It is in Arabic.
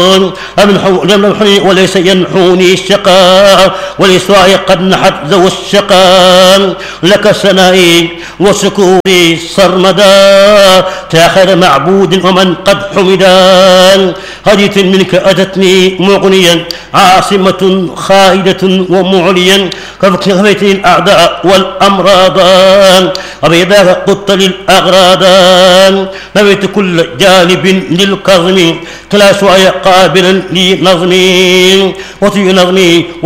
يمنحني وليس ينحوني الشقاء، ولإسواء قد نحت ذو الشقاء. لك ثنائي وشكوري سرمدا، تاخر معبود ومن قد حمدا. هدية منك أتتني مغنيا، عاصمة خائدة ومعليا، كفيتني الأعداء والأمراض، أبيضاك قدت للأغراض. نويت كل جانب للكظم، كلا سواي قابلا لنظمي وطي نظمي.